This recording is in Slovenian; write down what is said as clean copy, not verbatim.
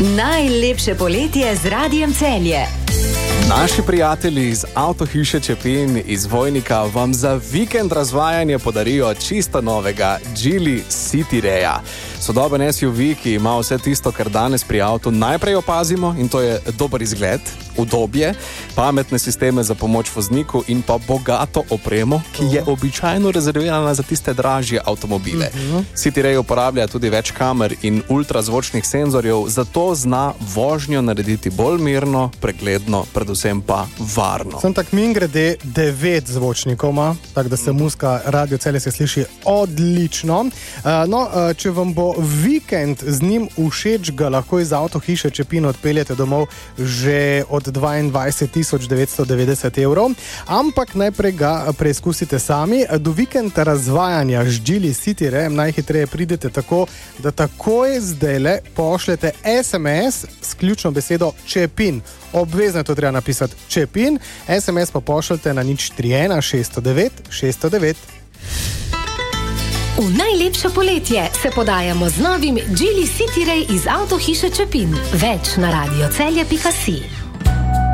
Najlepše poletje z Radiem Celje. Naši prijatelji iz Avtohiše Čepin iz Vojnika vam za vikend razvajanje podarijo čisto novega Geely Cityreja. Sodoben SUV, ki ima vse tisto, kar danes pri avtu najprej opazimo, in to je dober izgled, udobje, pametne sisteme za pomoč vozniku in pa bogato opremo, ki je običajno rezervirana za tiste dražje avtomobile. Cityrej uporablja tudi več kamer in ultrazvočnih senzorjev, zato zna vožnjo narediti bolj mirno, pregledno, predvsem pa varno. Sem tak mimogrede 9 zvočnikov ima, tako da se muzika Radio Celje se sliši odlično. Če vam bo vikend z njim všeč, ga lahko iz Avtohiše Čepin odpeljete domov že od 22.990 evrov, ampak najprej ga preizkusite sami. Do vikenda razvajanja z Geely Cityrejem najhitreje pridete tako, da takoj zdajle pošljete SMS s ključno besedo Čepin. Obvezno je to treba napisati Čepin, SMS pa pošljete na 031 609 609. V najlepše poletje se podajamo z novim Geely Cityrej iz Avtohiše Čepin. Več na radiocelje.si.